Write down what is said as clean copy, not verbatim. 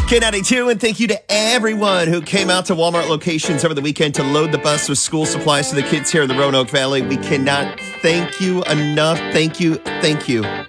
K92, and thank you to everyone who came out to Walmart locations over the weekend to load the bus with school supplies to the kids here in the Roanoke Valley. We cannot thank you enough. Thank you. Thank you.